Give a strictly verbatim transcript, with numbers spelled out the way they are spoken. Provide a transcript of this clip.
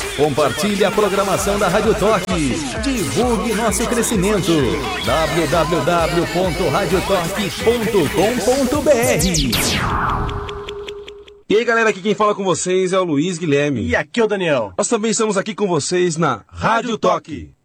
Compartilhe a programação da Rádio Toque. Divulgue nosso crescimento. w w w ponto rádio toque ponto com ponto b r. E aí, galera, aqui quem fala com vocês é o Luiz Guilherme. E aqui é o Daniel. Nós também estamos aqui com vocês na Rádio Toque.